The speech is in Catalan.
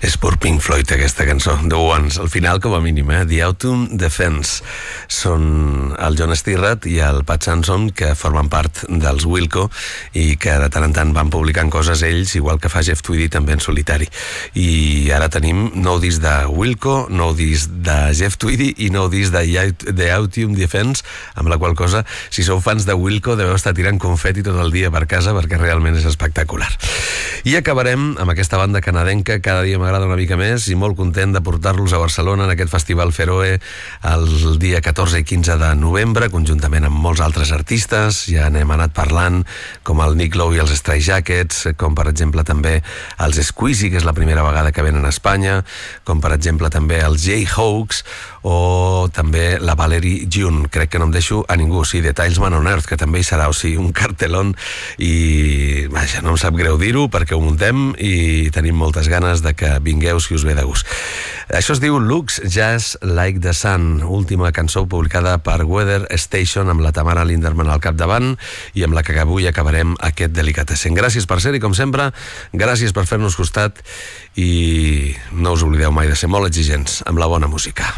És pur Pink Floyd aquesta cançó, The Ones, al final com a mínim, The Autumn Defense. Són el John Stirratt i el Pat Sanson, que formen part dels Wilco i que de tant en tant van publicant coses ells, igual que fa Jeff Tweedy també en solitari. I ara tenim nou disc de Wilco, nou disc de Jeff Tweedy i nou disc de The Autumn Defense, amb la qual cosa, si sou fans de Wilco, deveu estar tirant confeti tot el dia per casa perquè realment és espectacular. I acabarem amb aquesta banda canadenca, cada dia m'agrada una mica més i molt content de portar-los a Barcelona en aquest Festival Feroe el dia 14 i 15 de novembre, conjuntament amb molts altres artistes. Ja n'hem anat parlant, com el Nick Lowe i els Stray Jackets, com per exemple també els Squeezy, que és la primera vegada que venen a Espanya, com per exemple també els Jayhawks o també la Valerie June. Crec que no em deixo a ningú. Sí, The Tilesman on Earth, que també hi serà, o sigui, un cartelón, i vaja, no em sap greu dir-ho perquè ho muntem i tenim moltes ganes de que vingueu si us ve de gust. Això es diu Looks Just Like the Sun, última cançó publicada per Weather Station, amb la Tamara Linderman al capdavant i amb la que avui acabarem aquest Delicatessen. Gràcies per ser-hi, com sempre, gràcies per fer-nos costat i no us oblideu mai de ser molt exigents amb la bona música.